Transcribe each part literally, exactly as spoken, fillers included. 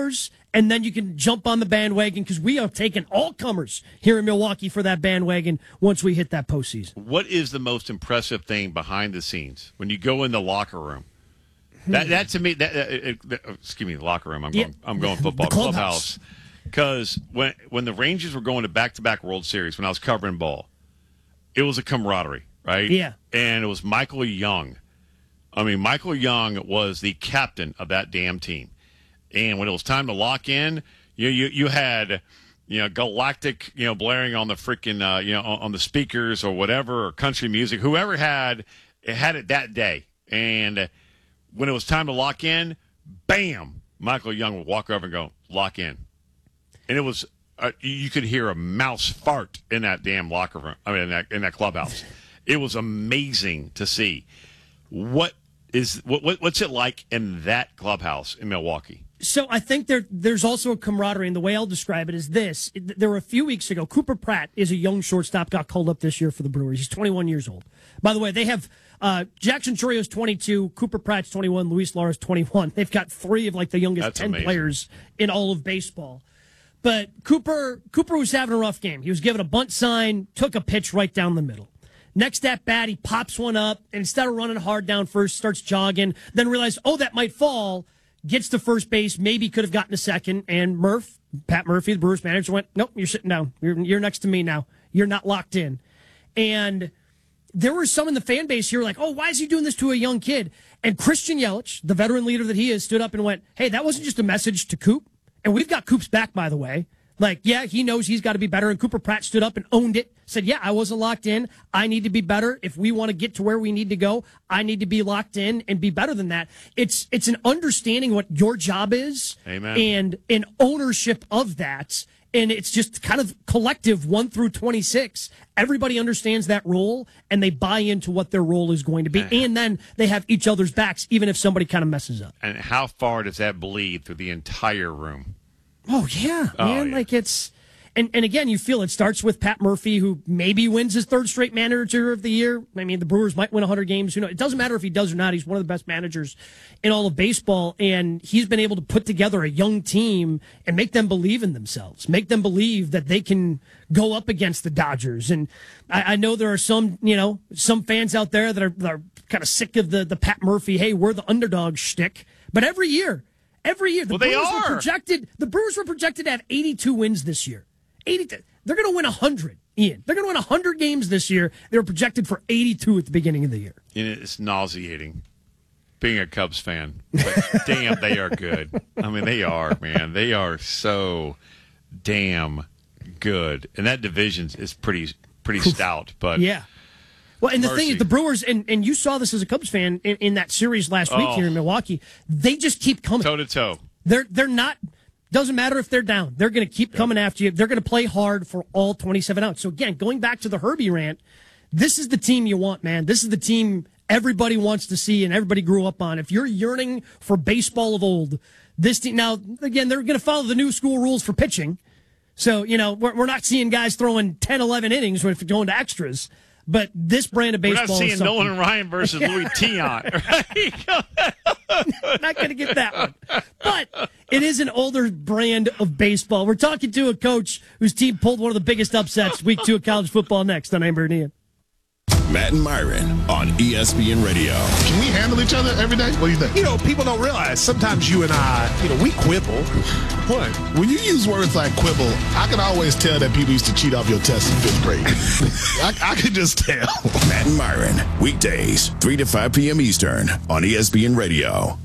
newcomers, and then you can jump on the bandwagon because we are taking all comers here in Milwaukee for that bandwagon once we hit that postseason. What is the most impressive thing behind the scenes when you go in the locker room? That, that to me, that, uh, uh, excuse me, the locker room. I'm going, yeah. I'm going football, the clubhouse. Because when when the Rangers were going to back-to-back World Series, when I was covering ball, it was a camaraderie, right? Yeah. And it was Michael Young. I mean, Michael Young was the captain of that damn team. And when it was time to lock in, you you, you had, you know, Galactic, you know, blaring on the freaking, uh, you know, on, on the speakers or whatever, or country music. Whoever had it had it that day. And when it was time to lock in, bam, Michael Young would walk over and go, lock in. And it was, uh, you could hear a mouse fart in that damn locker room. I mean, in that, in that clubhouse. It was amazing to see. What is what, what what's it like in that clubhouse in Milwaukee? So I think there there's also a camaraderie, and the way I'll describe it is this. There were a few weeks ago, Cooper Pratt is a young shortstop, got called up this year for the Brewers. He's twenty-one years old. By the way, they have uh, Jackson Chourio twenty-two, Cooper Pratt's twenty-one, Luis Lara's twenty-one. They've got three of like the youngest That's ten amazing. players in all of baseball. But Cooper Cooper was having a rough game. He was given a bunt sign, took a pitch right down the middle. Next at bat, he pops one up, and instead of running hard down first, starts jogging, then realizes, oh, that might fall, gets to first base, maybe could have gotten a second, and Murph, Pat Murphy, the Brewers manager, went, nope, you're sitting down. You're, you're next to me now. You're not locked in. And there were some in the fan base here like, oh, why is he doing this to a young kid? And Christian Yelich, the veteran leader that he is, stood up and went, hey, that wasn't just a message to Coop. And we've got Coop's back, by the way. Like, yeah, he knows he's got to be better. And Cooper Pratt stood up and owned it. Said, yeah, I wasn't locked in. I need to be better. If we want to get to where we need to go, I need to be locked in and be better than that. It's it's an understanding what your job is. Amen. And an ownership of that. And it's just kind of collective one through twenty-six. Everybody understands that role, and they buy into what their role is going to be. And then they have each other's backs, even if somebody kind of messes up. And how far does that bleed through the entire room? Oh, yeah, oh, man. Yeah. Like, it's... And, and again, you feel it starts with Pat Murphy, who maybe wins his third straight manager of the year. I mean, the Brewers might win one hundred games. You know, it doesn't matter if he does or not. He's one of the best managers in all of baseball, and he's been able to put together a young team and make them believe in themselves, make them believe that they can go up against the Dodgers. And I, I know there are some, you know, some fans out there that are, that are kind of sick of the, the Pat Murphy, hey, we're the underdog shtick. But every year, every year, the well, Brewers they are. were projected. The Brewers were projected to have eighty-two wins this year. eighty. They're going to win one hundred, Ian. They're going to win one hundred games this year. They were projected for eighty-two at the beginning of the year. And it's nauseating being a Cubs fan. But damn, they are good. I mean, they are, man. They are so damn good. And that division is pretty pretty stout. But yeah. Well, and the mercy. thing is, the Brewers, and, and you saw this as a Cubs fan in, in that series last week oh. here in Milwaukee, they just keep coming. Toe to toe. They're, they're not... Doesn't matter if they're down. They're going to keep coming after you. They're going to play hard for all twenty-seven outs. So, again, going back to the Herbie rant, this is the team you want, man. This is the team everybody wants to see and everybody grew up on. If you're yearning for baseball of old, this team... Now, again, they're going to follow the new school rules for pitching. So, you know, we're, we're not seeing guys throwing ten, eleven innings if you're going to extras. But this brand of baseball We're not is seeing Nolan Ryan versus Louis Tiant. Not going to get that one. But it is an older brand of baseball. We're talking to a coach whose team pulled one of the biggest upsets week two of college football next on Amber and Ian. Matt and Myron on E S P N Radio. Can we handle each other every day? What do you think? You know, people don't realize sometimes you and I, you know, we quibble. What? When you use words like quibble, I can always tell that people used to cheat off your test in fifth grade. I, I can just tell. Matt and Myron, weekdays, three to five p.m. Eastern on E S P N Radio.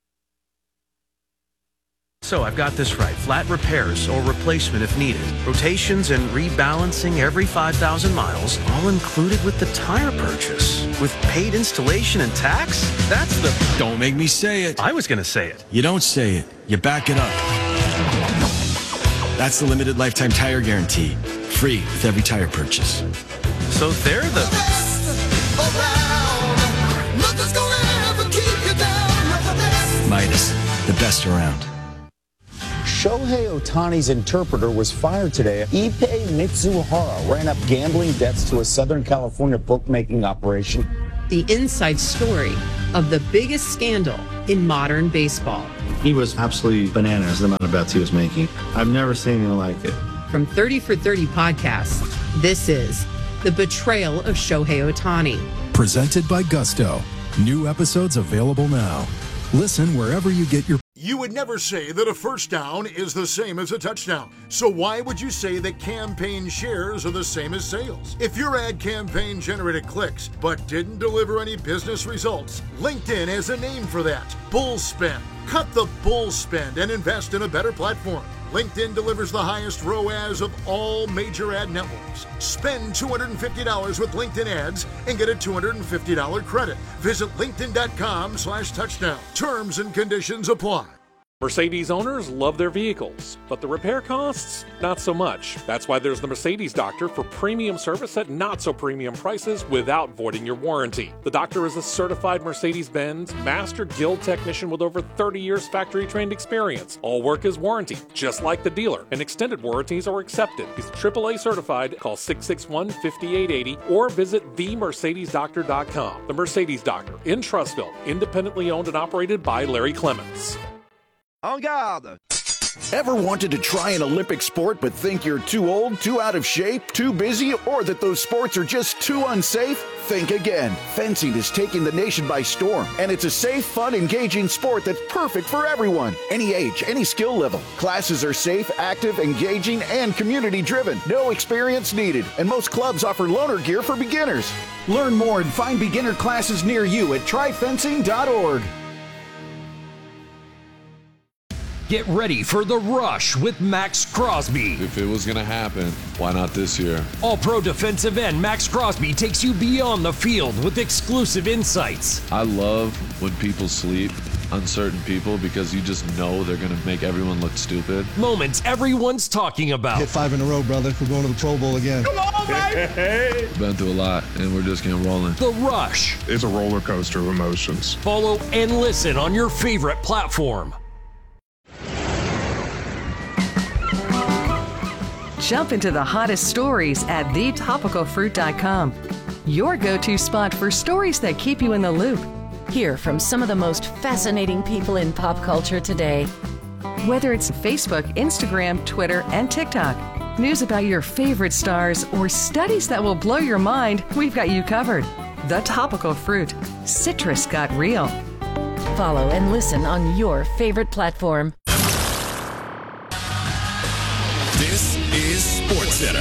So I've got this right. Flat repairs or replacement if needed. Rotations and rebalancing every five thousand miles, all included with the tire purchase. With paid installation and tax? That's the... Don't make me say it. I was going to say it. You don't say it. You back it up. That's the limited lifetime tire guarantee. Free with every tire purchase. So they're the... Midas, the best around. Shohei Ohtani's interpreter was fired today. Ippei Mitsuhara ran up gambling debts to a Southern California bookmaking operation. The inside story of the biggest scandal in modern baseball. He was absolutely bananas, the amount of bets he was making. I've never seen anything like it. From thirty for thirty Podcast, this is The Betrayal of Shohei Ohtani. Presented by Gusto. New episodes available now. Listen wherever you get your... You would never say that a first down is the same as a touchdown. So why would you say that campaign shares are the same as sales? If your ad campaign generated clicks but didn't deliver any business results, LinkedIn has a name for that. Bull spend. Cut the bull spend and invest in a better platform. LinkedIn delivers the highest R O A S of all major ad networks. Spend two hundred fifty dollars with LinkedIn ads and get a two hundred fifty dollars credit. Visit linkedin.com slash touchdown. Terms and conditions apply. Mercedes owners love their vehicles, but the repair costs, not so much. That's why there's the Mercedes Doctor for premium service at not so premium prices without voiding your warranty. The Doctor is a certified Mercedes-Benz Master Guild technician with over thirty years factory-trained experience. All work is warranty, just like the dealer, and extended warranties are accepted. He's triple A certified. Call six six one, five eight eight zero or visit the mercedes doctor dot com. The Mercedes Doctor in Trussville, independently owned and operated by Larry Clements. En garde! Ever wanted to try an Olympic sport but think you're too old, too out of shape, too busy, or that those sports are just too unsafe? Think again. Fencing is taking the nation by storm, and it's a safe, fun, engaging sport that's perfect for everyone. Any age, any skill level. Classes are safe, active, engaging, and community-driven. No experience needed, and most clubs offer loaner gear for beginners. Learn more and find beginner classes near you at try fencing dot org. Get ready for The Rush with Max Crosby. If it was going to happen, why not this year? All-pro defensive end Max Crosby takes you beyond the field with exclusive insights. I love when people sleep on certain people because you just know they're going to make everyone look stupid. Moments everyone's talking about. Hit five in a row, brother. We're going to the Pro Bowl again. Come on, baby! Been through a lot, and we're just getting rolling. The Rush. It's a roller coaster of emotions. Follow and listen on your favorite platform. Jump into the hottest stories at the topical fruit dot com. Your go-to spot for stories that keep you in the loop. Hear from some of the most fascinating people in pop culture today. Whether it's Facebook, Instagram, Twitter, and TikTok, news about your favorite stars, or studies that will blow your mind, we've got you covered. The Topical Fruit. Citrus got real. Follow and listen on your favorite platform. This is SportsCenter.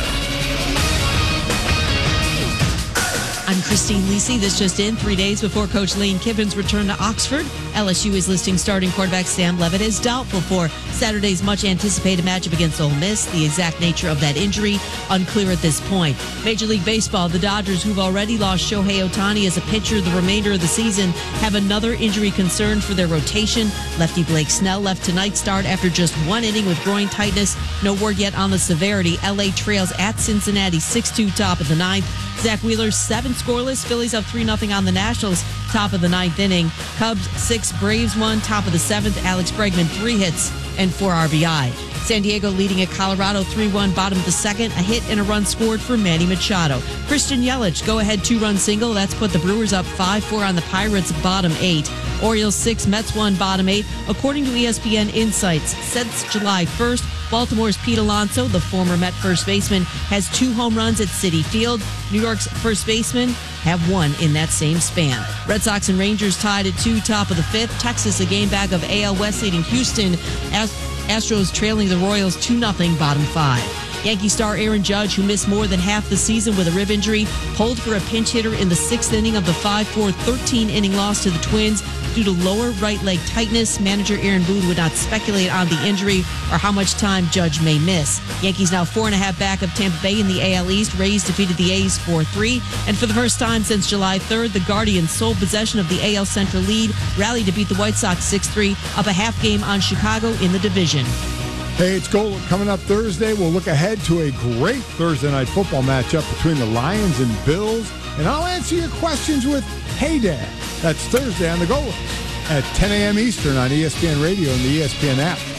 I'm Christine Lisi. This just in, three days before Coach Lane Kiffin's return to Oxford, L S U is listing starting quarterback Sam Levitt as doubtful for Saturday's much-anticipated matchup against Ole Miss. The exact nature of that injury, unclear at this point. Major League Baseball, the Dodgers, who've already lost Shohei Ohtani as a pitcher the remainder of the season, have another injury concern for their rotation. Lefty Blake Snell left tonight's start after just one inning with groin tightness. No word yet on the severity. L A trails at Cincinnati six two top of the ninth. Zach Wheeler, seven scoreless. Phillies up three nothing on the Nationals, top of the ninth inning. Cubs, six. Braves, one. Top of the seventh. Alex Bregman, three hits and four R B I. San Diego leading at Colorado three one, bottom of the second. A hit and a run scored for Manny Machado. Christian Yelich, go-ahead two-run single. That's put the Brewers up five four on the Pirates, bottom eight. Orioles six, Mets one, bottom eight. According to E S P N Insights, since July first, Baltimore's Pete Alonso, the former Met first baseman, has two home runs at Citi Field. New York's first baseman have one in that same span. Red Sox and Rangers tied at two, top of the fifth. Texas, a game back of A L West leading Houston. Astros trailing the Royals two nothing, bottom five. Yankee star Aaron Judge, who missed more than half the season with a rib injury, pulled for a pinch hitter in the sixth inning of the five four thirteen-inning loss to the Twins due to lower right leg tightness. Manager Aaron Boone would not speculate on the injury or how much time Judge may miss. Yankees now four and a half back of Tampa Bay in the A L East. Rays defeated the A's four three. And for the first time since July third, the Guardians, sole possession of the A L Central lead, rallied to beat the White Sox six three, up a half game on Chicago in the division. Hey, it's Gold. Coming up Thursday, we'll look ahead to a great Thursday night football matchup between the Lions and Bills. And I'll answer your questions with Hey Dad. That's Thursday on the Gold at ten a.m. Eastern on E S P N Radio and the E S P N app.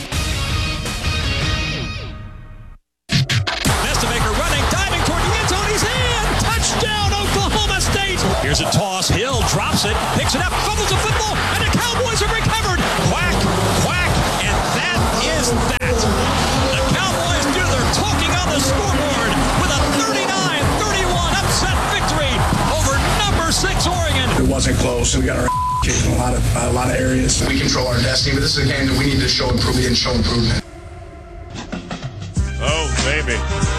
Nestemaker running, diving toward the end zone. He's in! Touchdown, Oklahoma State! Here's a toss. Hill drops it, picks it up, fumbles the football, and the Cowboys have recovered. Quack, quack. close, and we got our kicked in a lot of uh, a lot of areas. We control our destiny, but this is a game that we need to show improvement and show improvement. Oh, baby.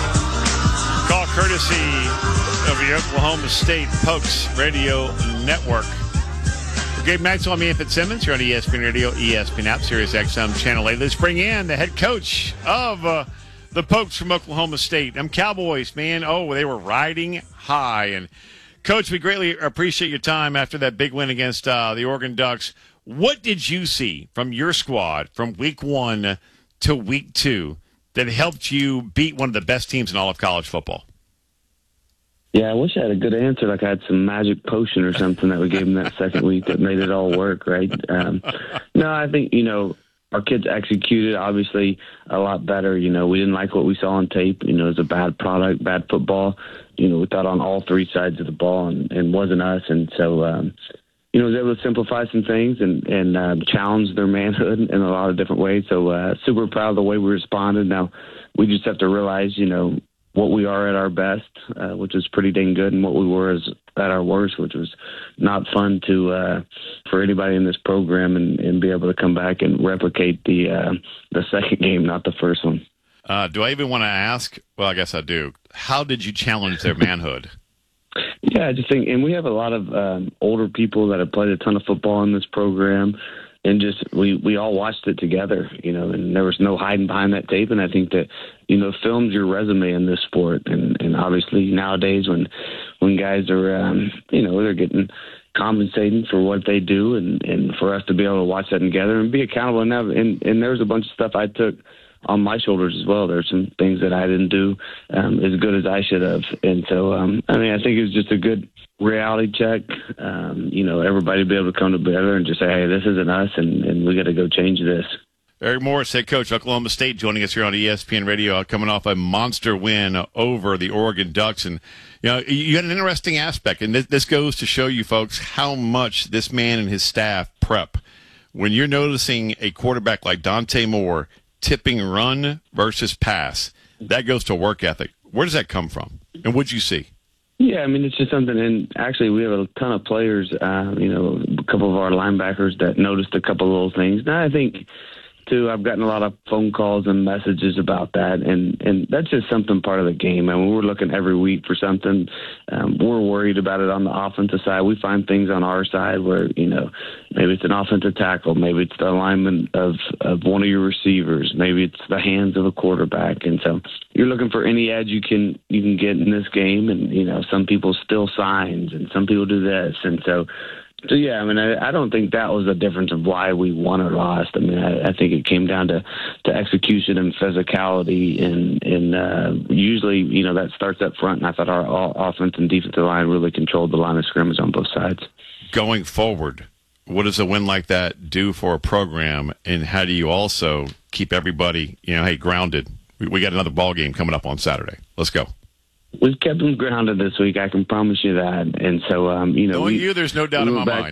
Call courtesy of the Oklahoma State Pokes Radio Network. For Gabe Maxwell, I'm Ian Fitzsimmons. You're on E S P N Radio, E S P N App, Sirius X M Channel eight. Let's bring in the head coach of uh, the Pokes from Oklahoma State. Them Cowboys, man, oh, they were riding high. And, Coach, we greatly appreciate your time after that big win against uh, the Oregon Ducks. What did you see from your squad from week one to week two that helped you beat one of the best teams in all of college football? Yeah, I wish I had a good answer, like I had some magic potion or something that we gave them that second week that made it all work, right? Um, no, I think, you know, our kids executed, obviously, a lot better. You know, we didn't like what we saw on tape. You know, it was a bad product, bad football. You know, we thought on all three sides of the ball and, and wasn't us. And so, um, you know, was able to simplify some things and, and uh, challenge their manhood in a lot of different ways. So uh, super proud of the way we responded. Now, we just have to realize, you know, what we are at our best, uh, which is pretty dang good, and what we were as, at our worst, which was not fun to uh, for anybody in this program, and, and be able to come back and replicate the uh, the second game, not the first one. Uh, do I even want to ask? Well, I guess I do. How did you challenge their manhood? Yeah, I just think, and we have a lot of um, older people that have played a ton of football in this program. And just we, we all watched it together, you know, and there was no hiding behind that tape. And I think that, you know, film's your resume in this sport. And, and obviously nowadays when when guys are, um, you know, they're getting compensating for what they do, and, and for us to be able to watch that together and be accountable. And, have, and, and there was a bunch of stuff I took on my shoulders as well. There's some things that I didn't do um, as good as I should have. And so, um, I mean, I think it was just a good reality check. Um, you know, everybody be able to come together and just say, hey, this isn't us, and, and we got to go change this. Eric Morris, head coach, Oklahoma State, joining us here on E S P N Radio, coming off a monster win over the Oregon Ducks. And, you know, you had an interesting aspect, and this, this goes to show you folks how much this man and his staff prep. When you're noticing a quarterback like Dante Moore tipping run versus pass, that goes to work ethic. Where does that come from? And what'd you see? Yeah, I mean, it's just something, and actually we have a ton of players, uh, you know, a couple of our linebackers that noticed a couple of little things. Now, I think, too, I've gotten a lot of phone calls and messages about that, and, and that's just something part of the game. I mean, we're looking every week for something. Um, we're worried about it on the offensive side. We find things on our side where, you know, maybe it's an offensive tackle, maybe it's the alignment of, of one of your receivers, maybe it's the hands of a quarterback. And so you're looking for any edge you can you can get in this game, and, you know, some people steal signs, and some people do this. And so, So, yeah, I mean, I, I don't think that was the difference of why we won or lost. I mean, I, I think it came down to, to execution and physicality, and, and uh, usually, you know, that starts up front, and I thought our all offense and defensive line really controlled the line of scrimmage on both sides. Going forward, what does a win like that do for a program, and how do you also keep everybody, you know, hey, grounded? We, we got another ball game coming up on Saturday. Let's go. We've kept them grounded this week, I can promise you that. And so, um, you know, knowing we, you, there's no doubt we in my mind.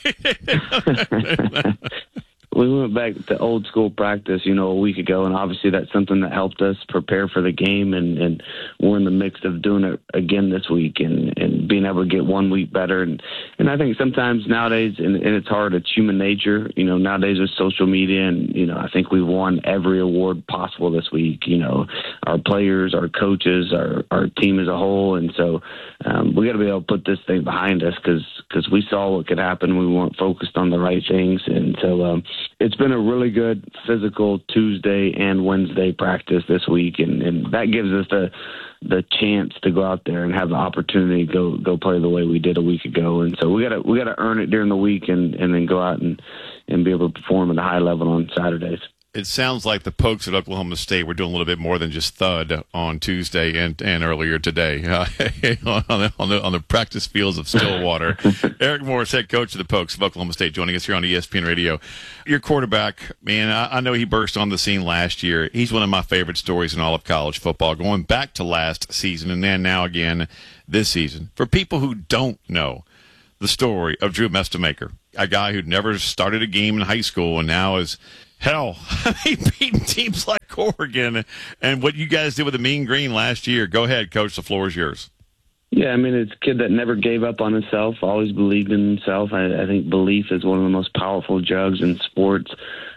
To, we went back to old school practice, you know, a week ago, and obviously that's something that helped us prepare for the game, and, and we're in the mix of doing it again this week, and, and being able to get one week better. And, and I think sometimes nowadays, and, and it's hard, it's human nature, you know, nowadays with social media, and, you know, I think we've won every award possible this week, you know, our players, our coaches, our, our team as a whole. And so um, we got to be able to put this thing behind us, because because we saw what could happen. We weren't focused on the right things. And so um, it's been a really good physical Tuesday and Wednesday practice this week, and, and that gives us the the chance to go out there and have the opportunity to go go play the way we did a week ago. And so we gotta we gotta earn it during the week, and, and then go out and, and be able to perform at a high level on Saturdays. It sounds like the Pokes at Oklahoma State were doing a little bit more than just thud on Tuesday and, and earlier today uh, on, the, on, the, on the practice fields of Stillwater. Eric Morris, head coach of the Pokes of Oklahoma State, joining us here on E S P N Radio. Your quarterback, man, I, I know he burst on the scene last year. He's one of my favorite stories in all of college football, going back to last season and then now again this season. For people who don't know the story of Drew Mestamaker, a guy who'd never started a game in high school and now is – hell, he beaten teams like Oregon, and what you guys did with the Mean Green last year. Go ahead, Coach. The floor is yours. Yeah, I mean, it's a kid that never gave up on himself, always believed in himself. I, I think belief is one of the most powerful drugs in sports.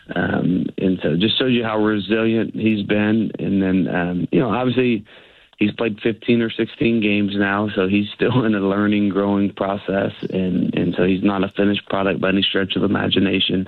Um, and so it just shows you how resilient he's been. And then, um, you know, obviously he's played fifteen or sixteen games now, so he's still in a learning, growing process. And, and so he's not a finished product by any stretch of imagination.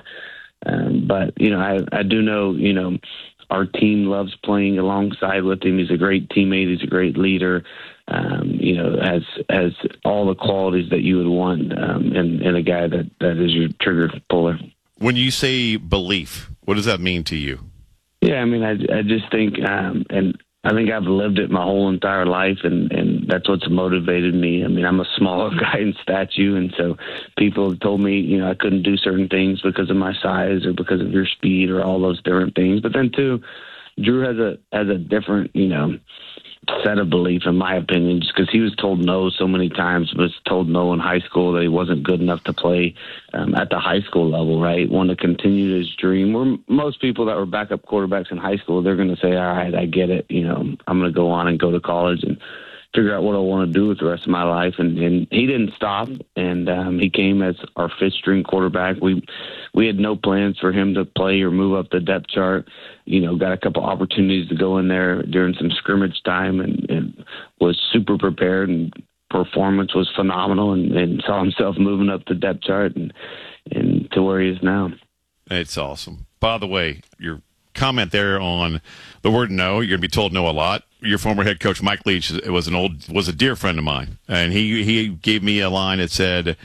Um, but, you know, I, I do know, you know, our team loves playing alongside with him. He's a great teammate. He's a great leader. Um, you know, has has all the qualities that you would want um, in, in a guy that, that is your trigger puller. When you say belief, what does that mean to you? Yeah, I mean, I, I just think, um, and I think I've lived it my whole entire life, and, and that's what's motivated me. I mean, I'm a smaller guy in stature, and so people have told me, you know, I couldn't do certain things because of my size or because of your speed or all those different things. But then, too, Drew has a has a different, you know, set of belief, in my opinion, just because he was told no so many times, was told no in high school that he wasn't good enough to play um, at the high school level, right? Wanted to continue his dream. Where most people that were backup quarterbacks in high school, they're going to say, all right, I get it. You know, I'm going to go on and go to college and figure out what I want to do with the rest of my life. And, and he didn't stop, and um, he came as our fifth-string quarterback. We we had no plans for him to play or move up the depth chart. You know, got a couple opportunities to go in there during some scrimmage time, and, and was super prepared, and performance was phenomenal, and, and saw himself moving up the depth chart and, and to where he is now. It's awesome. By the way, your comment there on the word no, you're going to be told no a lot. Your former head coach, Mike Leach, was an old, was a dear friend of mine. And he, he gave me a line that said,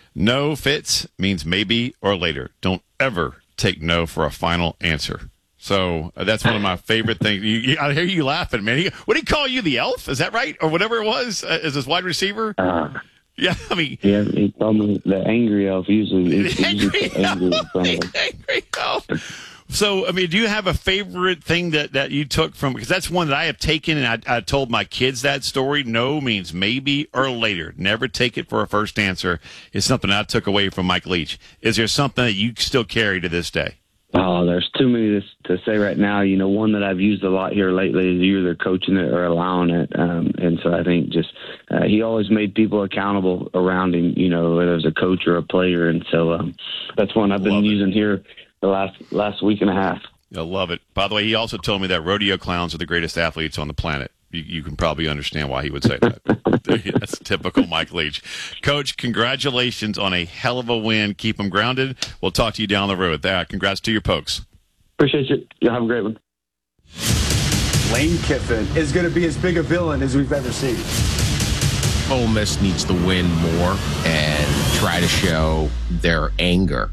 no Fitz means maybe or later. Don't ever take no for a final answer. So uh, that's one of my favorite things. You, you, I hear you laughing, man. He, what did he call you, the elf? Is that right? Or whatever it was, uh, as his wide receiver? Uh, yeah, I mean. Yeah, he called me the angry elf. Usually, it's angry, usually angry in front of him. Angry elf. So, I mean, do you have a favorite thing that, that you took from, because that's one that I have taken, and I, I told my kids that story. No means maybe or later. Never take it for a first answer. It's something I took away from Mike Leach. Is there something that you still carry to this day? Oh, there's too many to, to say right now. You know, one that I've used a lot here lately is you're either coaching it or allowing it. Um, and so I think just uh, he always made people accountable around him, you know, whether it was a coach or a player. And so um, that's one I've been Love using it. here the last last week and a half. I love it. By the way, he also told me that rodeo clowns are the greatest athletes on the planet. You, you can probably understand why he would say that. That's typical Mike Leach. Coach, congratulations on a hell of a win. Keep them grounded. We'll talk to you down the road. There, congrats to your Pokes. Appreciate you. You have a great one. Lane Kiffin is going to be as big a villain as we've ever seen. Ole Miss needs to win more and try to show their anger.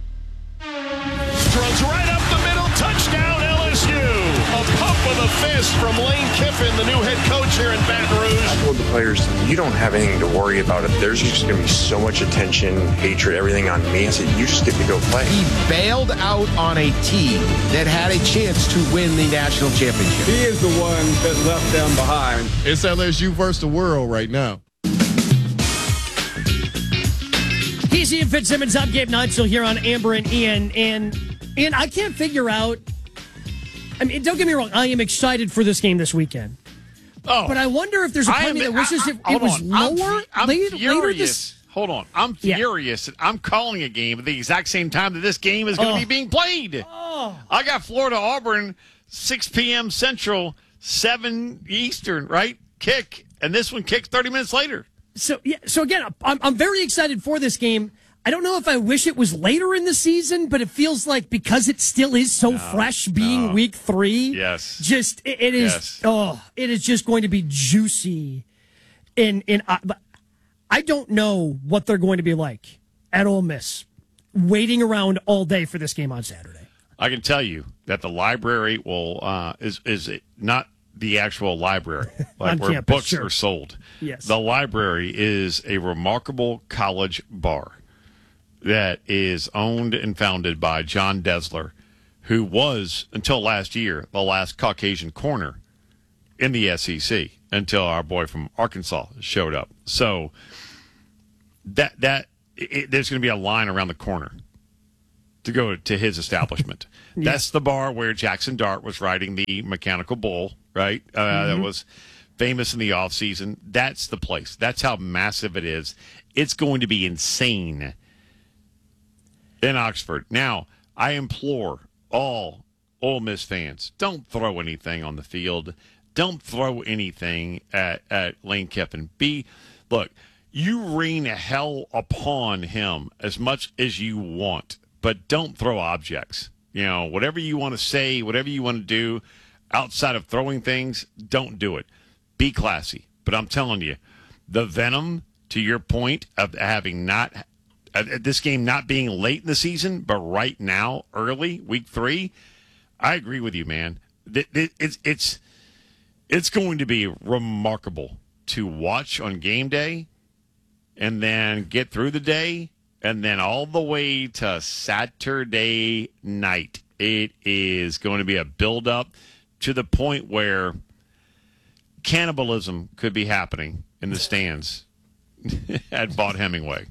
Throws right up the middle, touchdown L S U. A pump with a fist from Lane Kiffin, the new head coach here in Baton Rouge. I told the players, you don't have anything to worry about. It. There's just going to be so much attention, hatred, everything on me. I said, you just get to go play. He bailed out on a team that had a chance to win the national championship. He is the one that left them behind. It's L S U versus the world right now. He's Ian Fitzsimmons. I'm Gabe Neitzel here on Amber and Ian. And, Ian, I can't figure out. I mean, don't get me wrong. I am excited for this game this weekend. Oh, but I wonder if there's a part of me that wishes it, it was on. lower. I'm, I'm later, furious. later this. Hold on. I'm furious. Yeah. I'm calling a game at the exact same time that this game is going to oh. be being played. Oh. I got Florida Auburn, six p.m. Central, seven Eastern, right? Kick. And this one kicks thirty minutes later. So, yeah, so again, I'm, I'm very excited for this game. I don't know if I wish it was later in the season, but it feels like because it still is so no, fresh being no. week three. Yes. Just, it, it is, yes. oh, it is just going to be juicy. And, and I, I don't know what they're going to be like at Ole Miss, waiting around all day for this game on Saturday. I can tell you that the library will, uh, is, is not the actual library, like where campus, books sure. are sold. Yes. The library is a remarkable college bar that is owned and founded by John Desler, who was, until last year, the last Caucasian corner in the S E C until our boy from Arkansas showed up. So that that it, there's going to be a line around the corner to go to his establishment. yeah. That's the bar where Jackson Dart was riding the mechanical bull, right? Uh, mm-hmm. That was famous in the offseason. That's the place. That's how massive it is. It's going to be insane in Oxford. Now, I implore all Ole Miss fans, don't throw anything on the field. Don't throw anything at, at Lane Kiffin. Be, look, you rain hell upon him as much as you want, but don't throw objects. You know, whatever you want to say, whatever you want to do outside of throwing things, don't do it. Be classy. But I'm telling you, the venom, to your point of having not, uh, this game not being late in the season, but right now, early, week three, I agree with you, man. It, it, it's, it's, it's going to be remarkable to watch on game day and then get through the day and then all the way to Saturday night. It is going to be a build-up to the point where cannibalism could be happening in the stands at Vaught Hemingway.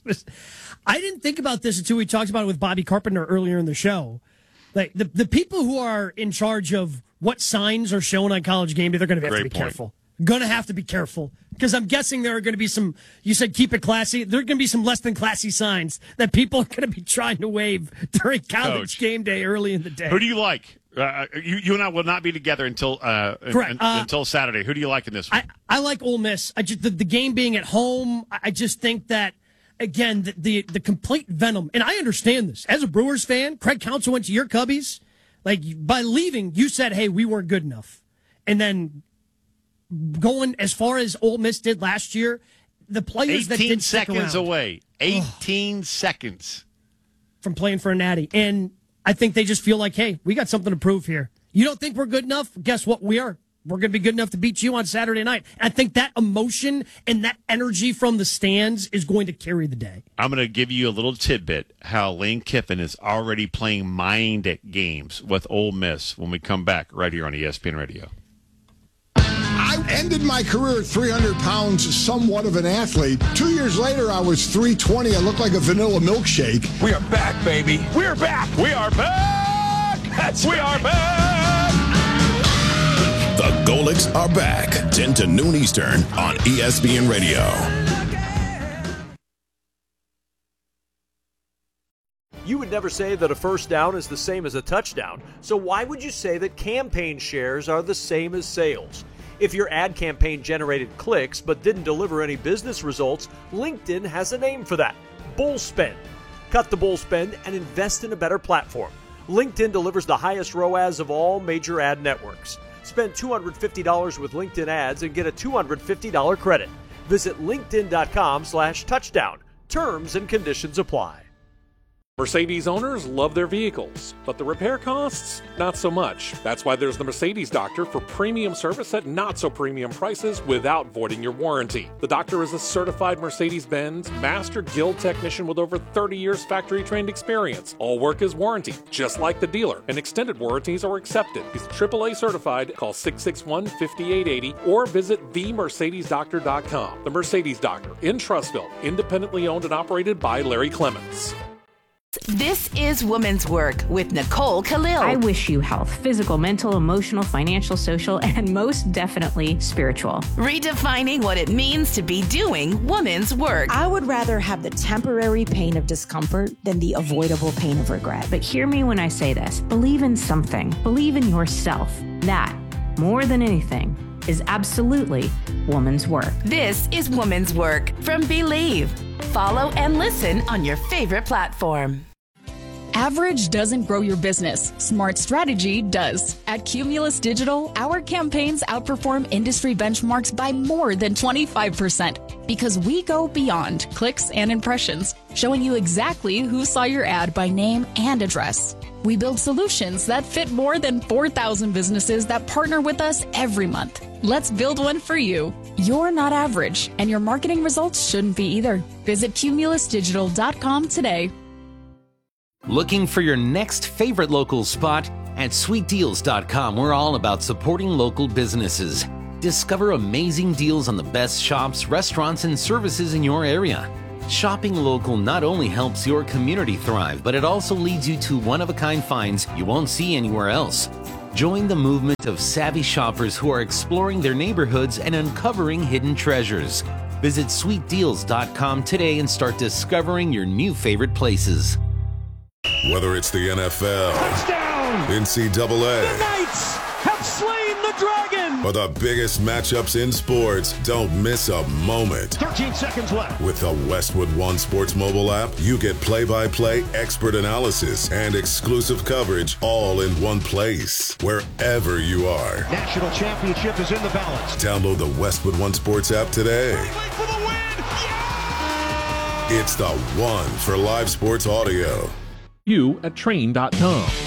I didn't think about this until we talked about it with Bobby Carpenter earlier in the show. Like the, the people who are in charge of what signs are shown on College Game Day, they're going to have Great to be point. careful. Going to have to be careful because I'm guessing there are going to be some. You said keep it classy. There are going to be some less than classy signs that people are going to be trying to wave during College Coach, Game Day early in the day. Who do you like? Uh, you, you and I will not be together until uh, Correct. un, Uh, until Saturday. Who do you like in this one? I, I like Ole Miss. I just the, the game being at home. I just think that again the, the the complete venom. And I understand this as a Brewers fan. Craig Counsell went to your Cubbies. Like by leaving, you said, "Hey, we weren't good enough," and then going as far as Ole Miss did last year, the players that did stick seconds around, away. eighteen seconds from playing for a natty. And I think they just feel like, hey, we got something to prove here. You don't think we're good enough? Guess what? We are. We're going to be good enough to beat you on Saturday night. And I think that emotion and that energy from the stands is going to carry the day. I'm going to give you a little tidbit how Lane Kiffin is already playing mind games with Ole Miss when we come back right here on E S P N Radio. I ended my career at three hundred pounds, somewhat of an athlete. Two years later, I was three twenty. I looked like a vanilla milkshake. We are back, baby. We're back. We are back. That's we are back. The Golics are back, ten to noon Eastern on E S P N Radio. You would never say that a first down is the same as a touchdown, so why would you say that campaign shares are the same as sales? If your ad campaign generated clicks but didn't deliver any business results, LinkedIn has a name for that: bull spend. Cut the bull spend and invest in a better platform. LinkedIn delivers the highest R O A S of all major ad networks. Spend two hundred fifty dollars with LinkedIn ads and get a two hundred fifty dollars credit. Visit linkedin.com slash touchdown. Terms and conditions apply. Mercedes owners love their vehicles, but the repair costs, not so much. That's why there's the Mercedes Doctor for premium service at not so premium prices without voiding your warranty. The Doctor is a certified Mercedes-Benz Master Guild technician with over thirty years factory-trained experience. All work is warranty, just like the dealer, and extended warranties are accepted. He's triple A certified. Call six six one, five eight eight zero or visit the mercedes doctor dot com. The Mercedes Doctor in Trussville, independently owned and operated by Larry Clements. This is Women's Work with Nicole Khalil. I wish you health, physical, mental, emotional, financial, social, and most definitely spiritual. Redefining what it means to be doing women's work. I would rather have the temporary pain of discomfort than the avoidable pain of regret. But hear me when I say this. Believe in something. Believe in yourself. That, more than anything, is absolutely woman's work. This is Woman's Work from Believe. Follow and listen on your favorite platform. Average doesn't grow your business. Smart strategy does. At Cumulus Digital, our campaigns outperform industry benchmarks by more than twenty-five percent because we go beyond clicks and impressions, showing you exactly who saw your ad by name and address. We build solutions that fit more than four thousand businesses that partner with us every month. Let's build one for you. You're not average, and your marketing results shouldn't be either. Visit cumulus digital dot com today. Looking for your next favorite local spot? At sweet deals dot com, we're all about supporting local businesses. Discover amazing deals on the best shops, restaurants, and services in your area. Shopping local not only helps your community thrive, but it also leads you to one-of-a-kind finds you won't see anywhere else. Join the movement of savvy shoppers who are exploring their neighborhoods and uncovering hidden treasures. Visit sweet deals dot com today and start discovering your new favorite places. Whether it's the N F L, Touchdown! N C double A, The Knights have slain the dragon! or the biggest matchups in sports, don't miss a moment. thirteen seconds left. With the Westwood One Sports mobile app, you get play-by-play expert analysis and exclusive coverage all in one place, wherever you are. National championship is in the balance. Download the Westwood One Sports app today. For the win! It's the one for live sports audio. You at train dot com.